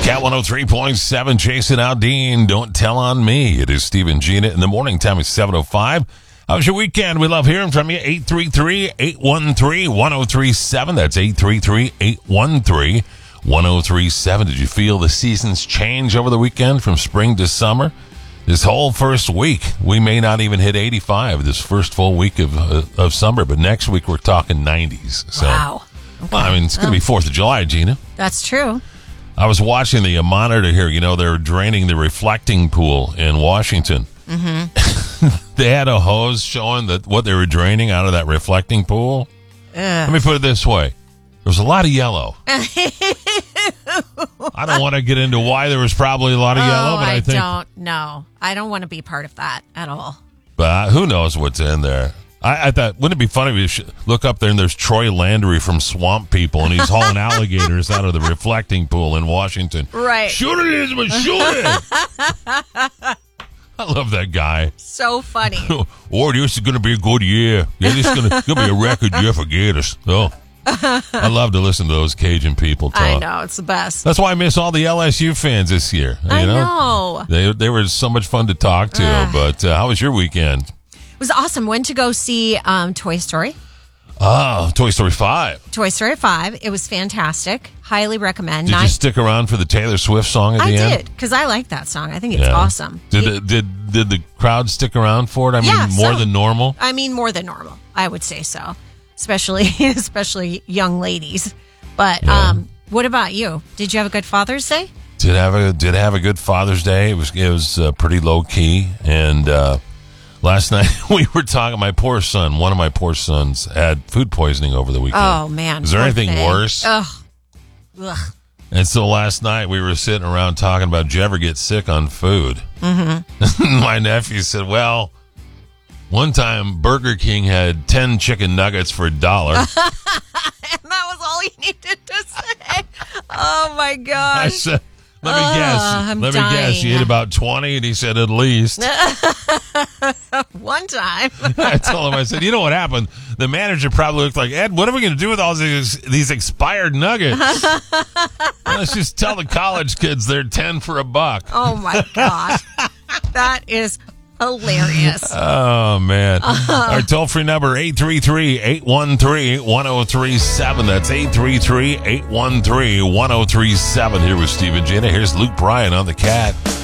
Cat 103.7, Jason Aldean, Don't Tell on Me. It is Steve and Gina in the morning. Time is 7:05. How was your weekend? We love hearing from you. 833-813-1037. That's 833-813-1037. Did you feel the seasons change over the weekend from spring to summer? This whole first week, we may not even hit 85 this first full week of summer, but next week we're talking 90s. So, wow. Okay. Well, I mean, it's going to be 4th of July, Gina. That's true. I was watching the monitor here. You know, they're draining the reflecting pool in Washington. Mm-hmm. They had a hose showing what they were draining out of that reflecting pool. Let me put it this way. There was a lot of yellow. I don't want to get into why there was probably a lot of yellow, but I think... don't know. I don't want to be part of that at all. But who knows what's in there. I thought, wouldn't it be funny if you look up there and there's Troy Landry from Swamp People and he's hauling alligators out of the reflecting pool in Washington. Right. Shoot it, Isma, shoot it! I love that guy. So funny. Oh, this is going to be a good year. Yeah, this is going to be a record year for Gators. Oh, I love to listen to those Cajun people talk. I know, it's the best. That's why I miss all the LSU fans this year. I know. They were so much fun to talk to. But how was your weekend? It was awesome. Went to go see Toy Story. Oh, Toy Story 5. Toy Story 5. It was fantastic. Highly recommend. Did you stick around for the Taylor Swift song at the end? I did, because I like that song. I think it's awesome. Did the crowd stick around for it? I mean, more than normal? I mean, more than normal. I would say so. Especially young ladies. But what about you? Did you have a good Father's Day? Did have a good Father's Day. It was pretty low key. And last night we were talking. One of my poor sons had food poisoning over the weekend. Oh man! Is there anything worse? Ugh. And so last night we were sitting around talking about, did you ever get sick on food? Mm-hmm. My nephew said, well, one time Burger King had 10 chicken nuggets for $1. And that was all he needed to say. Oh, my gosh. I said, let me guess. You ate about 20? And he said, at least. One time. I told him, I said, you know what happened? The manager probably looked like, Ed, what are we going to do with all these expired nuggets? Let's just tell the college kids they're 10 for $1. Oh, my gosh. That is hilarious. Oh, man. Our toll-free number, 833-813-1037. That's 833-813-1037. Here with Steve and Gina. Here's Luke Bryan on the Cat.